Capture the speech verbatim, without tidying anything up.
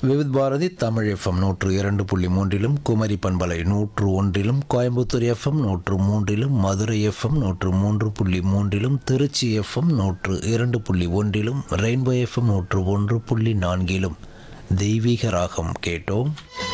Vividh Bharathi Tamil FM நூற்று இரண்டு புள்ளி மூன்றிலும், குமரி பண்பலை நூற்று ஒன்றிலும், கோயம்புத்தூர் எஃப்எம் நூற்று மூன்றிலும், மதுரை எஃப்எம் நூற்று மூன்று புள்ளி மூன்றிலும், திருச்சி எஃப்எம் நூற்று இரண்டு புள்ளி ஒன்றிலும், ரெயின்போ எஃப்எம் நூற்று ஒன்று புள்ளி நான்கிலும் தெய்வீக ராகம் கேட்டோம்.